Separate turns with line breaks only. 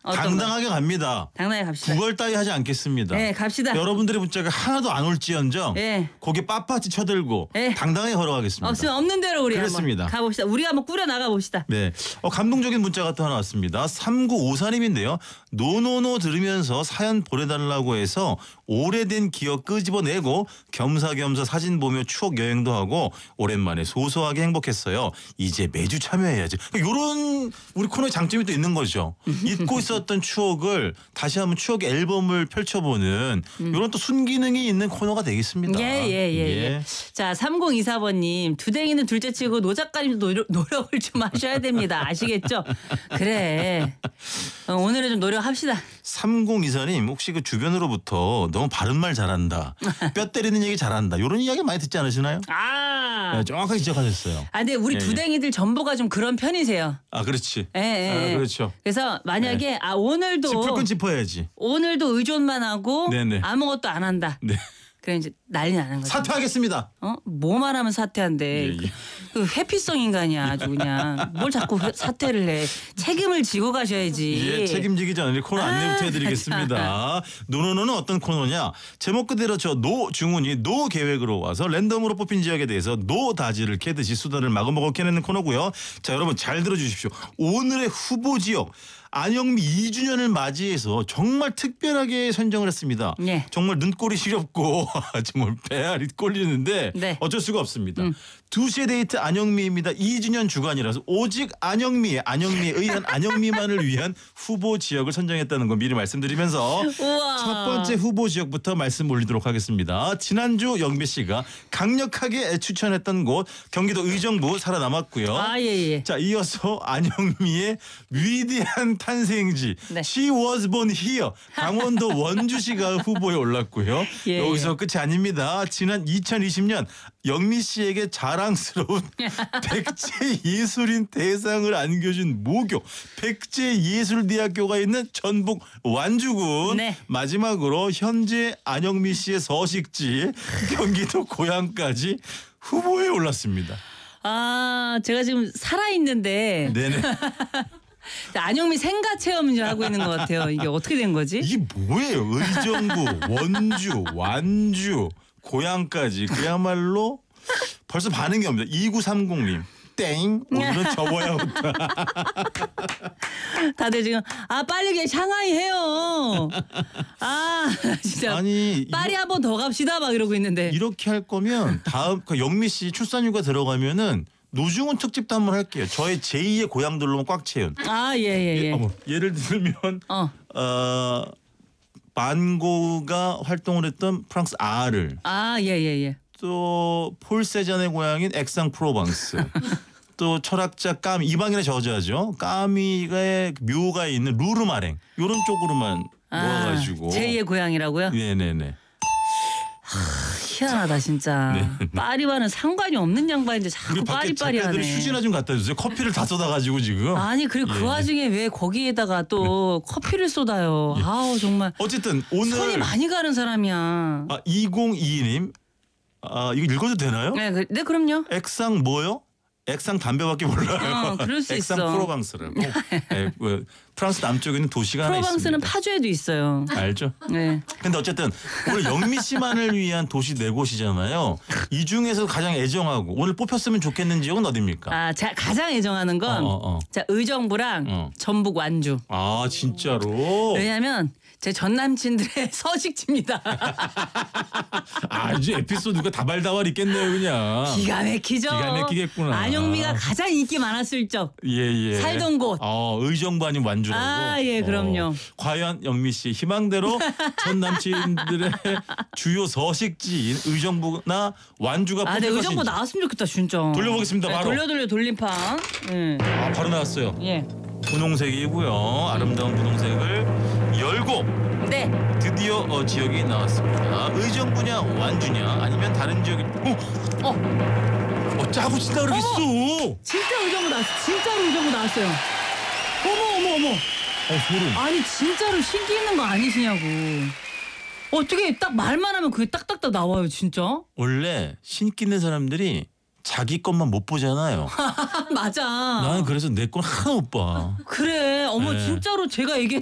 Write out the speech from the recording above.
당당하게 갑니다.
당당하게 갑시다.
구걸 따위 하지 않겠습니다.
네, 갑시다.
여러분들의 문자가 하나도 안 올지언정
네.
고개 빳빳이 쳐들고
네.
당당하게 걸어가겠습니다.
없으면 없는 대로 우리
그렇습니다.
한번 가봅시다. 우리가 한번 꾸려 나가 봅시다.
네, 감동적인 문자가 또 하나 왔습니다. 3954님인데요. 노노노 들으면서 사연 보내달라고 해서 오래된 기억 끄집어내고 겸사겸사 사진 보며 추억 여행도 하고 오랜만에 소소하게 행복했어요. 이제 매주 참여해야지. 이런 우리 코너의 장점이 또 있는 거죠. 잊고 있었던 추억을 다시 한번 추억 앨범을 펼쳐보는 이런 또 순기능이 있는 코너가 되겠습니다.
예. 자, 3024번님 두댕이는 둘째치고 노 작가님도 노력을 좀 하셔야 됩니다. 아시겠죠? 그래. 오늘은 좀 노력합시다.
3024님 혹시 그 주변으로부터 너무 바른 말 잘한다, 뼈 때리는 얘기 잘한다 이런 이야기 많이 듣지 않으시나요? 네, 정확하게 지적하셨어요.
근데 우리 두댕이들 전부가 좀 그런 편이세요.
그렇지.
예.
그렇죠.
그래서 만약에 오늘도
짚을 건 짚어야지.
오늘도 의존만 하고
네네.
아무것도 안 한다.
네.
그래 이제 난리 나는 거죠.
사퇴하겠습니다.
뭐만 하면 사퇴한대.
예.
그 회피성 인간이야 아주 그냥. 뭘 자꾸 사퇴를 해. 책임을 지고 가셔야지.
예, 책임지기 전에 코너 안내부터 해드리겠습니다. 노노노는 어떤 코너냐? 제목 그대로 저 노중훈이 노 계획으로 와서 랜덤으로 뽑힌 지역에 대해서 노 다지를 캐듯이 수다를 마구마구 캐내는 코너고요. 자, 여러분 잘 들어주십시오. 오늘의 후보 지역 안영미 2주년을 맞이해서 정말 특별하게 선정을 했습니다.
예.
정말 눈꼴이 시렵고 정말 배알이 꼴리는데
네.
어쩔 수가 없습니다. 2시의 데이트 안영미입니다. 2주년 주간이라서 오직 안영미에 의한 안영미만을 위한 후보 지역을 선정했다는 거 미리 말씀드리면서
우와.
첫 번째 후보 지역부터 말씀 올리도록 하겠습니다. 지난주 영미 씨가 강력하게 추천했던 곳 경기도 의정부 살아남았고요.
예.
자, 이어서 안영미의 위대한 탄생지
네.
She was born here 강원도 원주시가 후보에 올랐고요.
예.
여기서 끝이 아닙니다. 지난 2020년 영미 씨에게 자랑스러운 백제예술인 대상을 안겨준 모교 백제예술대학교가 있는 전북 완주군.
네.
마지막으로 현재 안영미 씨의 서식지 경기도 고향까지 후보에 올랐습니다.
제가 지금 살아있는데
네네.
안영미 생가 체험 좀 하고 있는 것 같아요. 이게 어떻게 된 거지?
이게 뭐예요? 의정부, 원주, 완주, 고향까지 그야말로 벌써 반응이 없니다. 2930님. 땡. 오늘은 접어야겠다.
다들 지금 빨리 그냥 샹하이 해요. 진짜
아니
파리 한 번 더 갑시다 막 이러고 있는데.
이렇게 할 거면 다음 영미 씨 출산휴가 들어가면은 노중훈 특집도 한번 할게요. 저의 제2의 고향들로만 꽉 채운.
예.
예를 들면 반고가 활동을 했던 프랑스 아를.
예.
또 폴 세잔의 고향인 액상-프로방스. 또 철학자 까미 이방인의 저자죠. 까미의 묘가 있는 루르마랭 이런 쪽으로만 모아가지고.
제2의 고향이라고요?
네네네.
희한하다 진짜.
네.
파리와는 상관이 없는 양반인데 자꾸
우리 밖에
파리파리
작가들
하네.
휴지나 좀 갖다 주세요. 커피를 다 쏟아가지고 지금.
아니 그리고 그 와중에 왜 거기에다가 또 커피를 쏟아요. 아우 정말.
어쨌든 오늘
손이 많이 가는 사람이야.
2022님 이거 읽어도 되나요?
네 그럼요.
액상 뭐요? 액상 담배밖에 몰라요.
그럴 수
액상
있어.
프로방스라고. 네, 프랑스 남쪽에 있는 도시가 하나 있습니다.
프로방스는 파주에도 있어요.
알죠?
네.
근데 어쨌든 오늘 영미 씨만을 위한 도시 네 곳이잖아요. 이 중에서 가장 애정하고 오늘 뽑혔으면 좋겠는 지역은 어디입니까?
제가 가장 애정하는 건 자, 의정부랑 전북 완주.
진짜로?
왜냐하면 제 전 남친들의 서식지입니다.
이제 에피소드가 다발다발 있겠네요, 그냥.
기가 막히죠.
기가 막히겠구나.
안영미가 가장 인기 많았을 적.
예.
살던 곳.
의정부 아닌 완주라고.
예, 그럼요.
과연 영미 씨 희망대로 전 남친들의 주요 서식지인 의정부나 완주가
네,
뽑힐
의정부
것인지.
나왔으면 좋겠다, 진짜.
돌려보겠습니다, 바로.
돌림판. 예.
바로 나왔어요.
예.
분홍색이고요. 아름다운 분홍색을 열고
네.
드디어 지역이 나왔습니다. 의정부냐 완주냐 아니면 다른 지역이 짜고 친다 그러겠어.
진짜 의정부 나왔어. 진짜로 의정부 나왔어요. 어머.
소름.
아니 진짜로 신기 있는 거 아니시냐고. 어떻게 딱 말만 하면 그게 딱딱딱 나와요, 진짜?
원래 신기 있는 사람들이 자기 것만 못 보잖아요.
맞아.
나는 그래서 내 건 하나 못 봐.
그래. 어머
네.
진짜로 제가